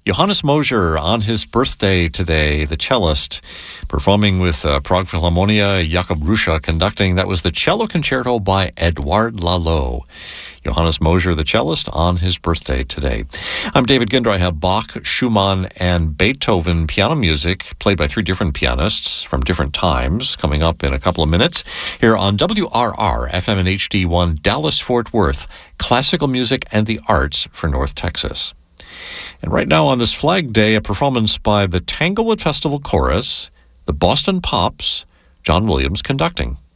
Johannes Mosier on his birthday today, the cellist, performing with Prague Philharmonia, Jakub Ruscha conducting. That was the Cello Concerto by Edouard Lalo. Johannes Mosier, the cellist, on his birthday today. I'm David Ginder. I have Bach, Schumann, and Beethoven piano music played by three different pianists from different times coming up in a couple of minutes here on WRR, FM and HD1, Dallas-Fort Worth, classical music and the arts for North Texas. And right now on this Flag Day, a performance by the Tanglewood Festival Chorus, the Boston Pops, John Williams conducting.